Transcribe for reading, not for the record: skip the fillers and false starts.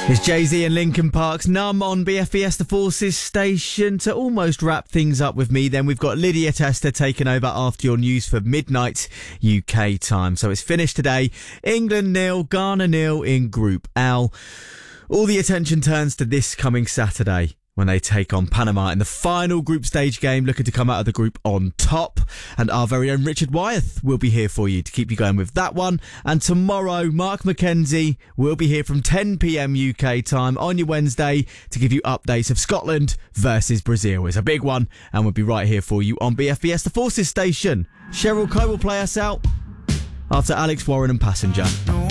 It's Jay-Z and Linkin Park's Numb on BFBS The Forces station. To almost wrap things up with me, then we've got Lydia Tester taking over after your news for midnight UK time. So it's finished today. England 0, Ghana 0 in Group L. All the attention turns to this coming Saturday when they take on Panama in the final group stage game, looking to come out of the group on top. And our very own Richard Wyeth will be here for you to keep you going with that one. And tomorrow, Mark McKenzie will be here from 10 p.m. UK time on your Wednesday to give you updates of Scotland versus Brazil. It's a big one, and we'll be right here for you on BFBS The Forces station. Cheryl Coe will play us out after Alex Warren and Passenger.